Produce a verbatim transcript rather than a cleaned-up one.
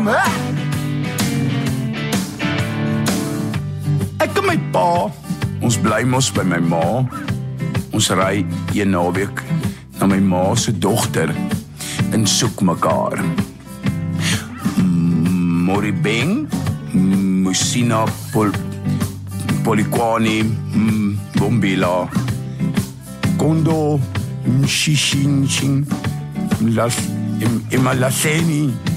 Ek en my pa, ons bly mos by my ma. Ons ry een naweek na my ma se dogter en soek mekaar. Moribeng, Musina, Pol, Polikwani, Bombila, Kondo, Shishin, Las, Imalaseni.